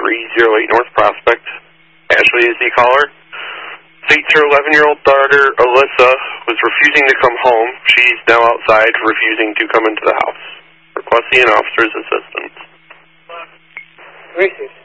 308 North Prospect. Ashley is the caller. States her 11-year-old daughter, Alyssa, was refusing to come home. She's now outside, refusing to come into the house. Requesting an officer's assistance. Racist.